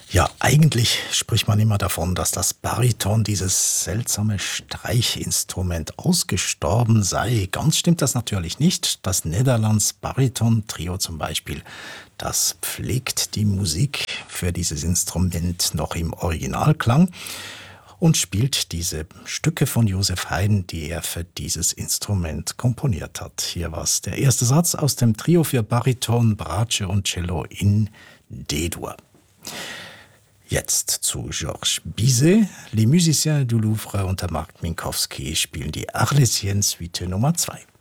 Ja, eigentlich spricht man immer davon, dass das Bariton, dieses seltsame Streichinstrument, ausgestorben sei. Ganz stimmt das natürlich nicht. Das Netherlands Bariton Trio zum Beispiel, das pflegt die Musik für dieses Instrument noch im Originalklang und spielt diese Stücke von Joseph Haydn, die er für dieses Instrument komponiert hat. Hier war es der erste Satz aus dem Trio für Bariton, Bratsche und Cello in D-Dur. Jetzt zu Georges Bizet. Les Musiciens du Louvre unter Marc Minkowski spielen die Arlésienne Suite Nummer 2.